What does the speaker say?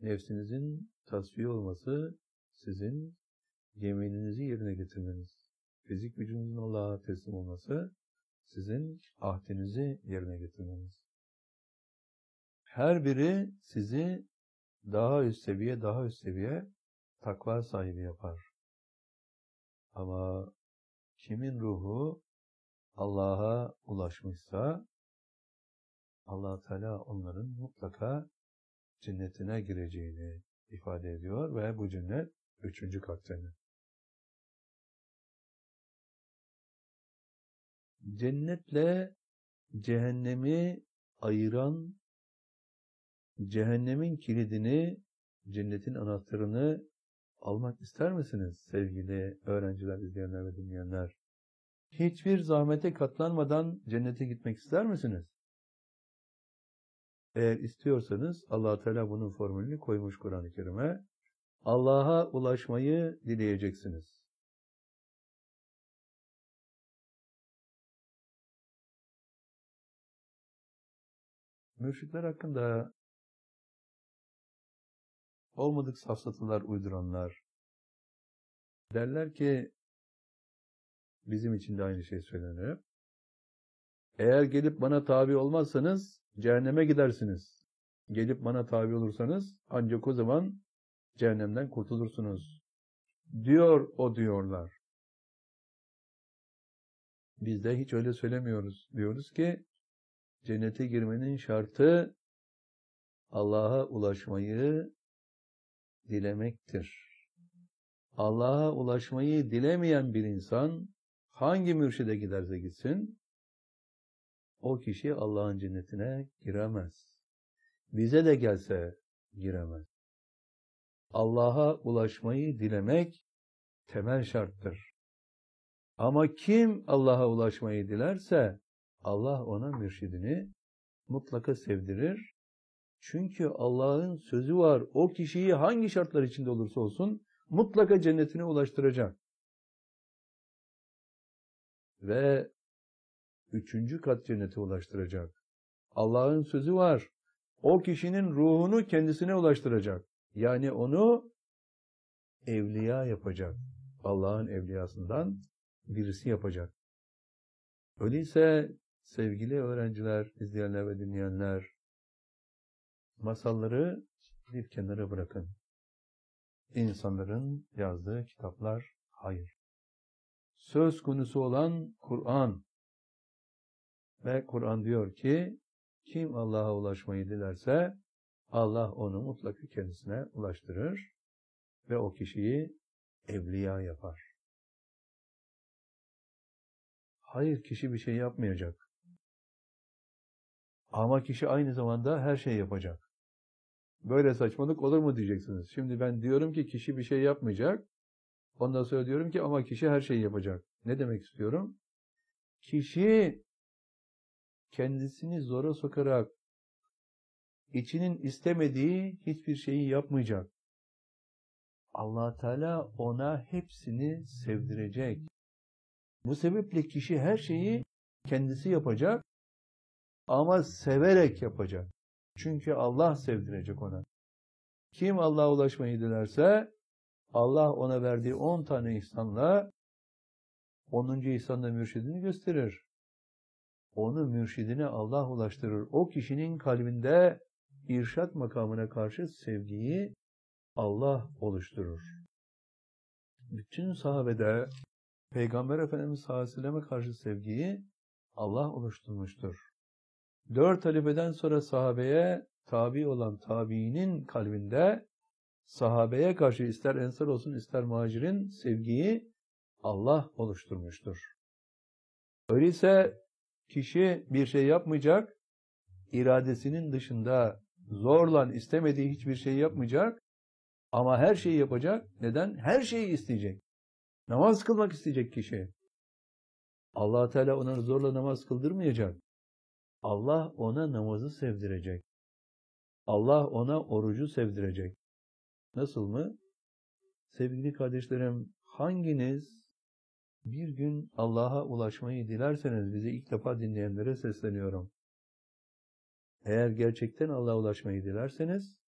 nefsinizin tasfiye olması sizin yemininizi yerine getirmeniz. Fizik vücudunuzun Allah'a teslim olması sizin ahdinizi yerine getirmeniz. Her biri sizi daha üst seviye takva sahibi yapar. Ama kimin ruhu Allah'a ulaşmışsa Allah Teala onların mutlaka cennetine gireceğini ifade ediyor ve bu cennet 3. kat cennet. Cennetle cehennemi ayıran, cehennemin kilidini, cennetin anahtarını almak ister misiniz sevgili öğrenciler, izleyenler ve dinleyenler? Hiçbir zahmete katlanmadan cennete gitmek ister misiniz? Eğer istiyorsanız Allah Teala bunun formülünü koymuş Kur'an-ı Kerim'e. Allah'a ulaşmayı dileyeceksiniz. Mürşitler hakkında olmadık safsatalar uyduranlar derler ki, bizim için de aynı şey söylenir. Eğer gelip bana tabi olmazsanız cehenneme gidersiniz. Gelip bana tabi olursanız ancak o zaman cehennemden kurtulursunuz. Diyorlar. Biz de hiç öyle söylemiyoruz. Diyoruz ki cennete girmenin şartı Allah'a ulaşmayı dilemektir. Allah'a ulaşmayı dilemeyen bir insan hangi mürşide giderse gitsin o kişi Allah'ın cennetine giremez. Bize de gelse giremez. Allah'a ulaşmayı dilemek temel şarttır. Ama kim Allah'a ulaşmayı dilerse Allah ona mürşidini mutlaka sevdirir. Çünkü Allah'ın sözü var. O kişiyi hangi şartlar içinde olursa olsun mutlaka cennetine ulaştıracak. Ve 3. kat cennete ulaştıracak. Allah'ın sözü var. O kişinin ruhunu kendisine ulaştıracak. Yani onu evliya yapacak. Allah'ın evliyasından birisi yapacak. Öyleyse sevgili öğrenciler, izleyenler ve dinleyenler, masalları bir kenara bırakın. İnsanların yazdığı kitaplar hayır. Söz konusu olan Kur'an. Ve Kur'an diyor ki, kim Allah'a ulaşmayı dilerse Allah onu mutlaka kendisine ulaştırır ve o kişiyi evliya yapar. Hayır, kişi bir şey yapmayacak. Ama kişi aynı zamanda her şey yapacak. Böyle saçmalık olur mu diyeceksiniz. Şimdi ben diyorum ki kişi bir şey yapmayacak. Ondan sonra diyorum ki ama kişi her şeyi yapacak. Ne demek istiyorum? Kişi kendisini zora sokarak içinin istemediği hiçbir şeyi yapmayacak. Allah Teala ona hepsini sevdirecek. Bu sebeple kişi her şeyi kendisi yapacak ama severek yapacak. Çünkü Allah sevdirecek ona. Kim Allah'a ulaşmayı dilerse Allah ona verdiği 10 tane ihsanla 10. ihsanla mürşidini gösterir. Onu mürşidine Allah ulaştırır. O kişinin kalbinde irşad makamına karşı sevgiyi Allah oluşturur. Bütün sahabede Peygamber Efendimiz sallallahu aleyhi ve selleme karşı sevgiyi Allah oluşturmuştur. 4 halifeden sonra sahabeye tabi olan tabiinin kalbinde sahabeye karşı ister ensar olsun ister muhacirin sevgiyi Allah oluşturmuştur. Öyleyse kişi bir şey yapmayacak, iradesinin dışında zorla istemediği hiçbir şey yapmayacak ama her şeyi yapacak. Neden? Her şeyi isteyecek. Namaz kılmak isteyecek kişi. Allah Teala ona zorla namaz kıldırmayacak. Allah ona namazı sevdirecek. Allah ona orucu sevdirecek. Nasıl mı? Sevgili kardeşlerim, hanginiz bir gün Allah'a ulaşmayı dilerseniz, bizi ilk defa dinleyenlere sesleniyorum. Eğer gerçekten Allah'a ulaşmayı dilerseniz,